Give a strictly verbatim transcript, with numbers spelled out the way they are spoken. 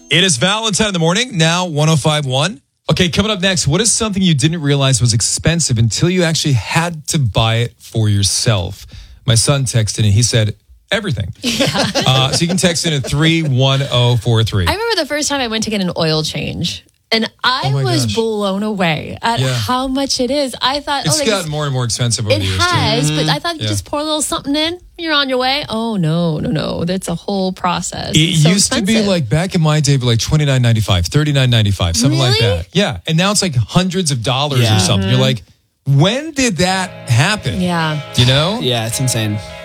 It is Valentine in the morning, now one oh five point one. Okay, coming up next, what is something you didn't realize was expensive until you actually had to buy it for yourself? My son texted and he said, everything. Yeah. Uh, so you can text in at three one oh four three. I remember the first time I went to get an oil change. And I oh was gosh. blown away at yeah. how much it is. I thought, it's oh, gotten just, more and more expensive over it the years. has, too. but I thought you yeah. just pour a little something in, you're on your way. Oh no, no, no! That's a whole process. It it's so used expensive. to be like back in my day, but like twenty-nine ninety-five, thirty-nine ninety-five, something really? like that. Yeah, and now it's like hundreds of dollars yeah. or something. Mm-hmm. You're like, when did that happen? Yeah, you know? Yeah, it's insane.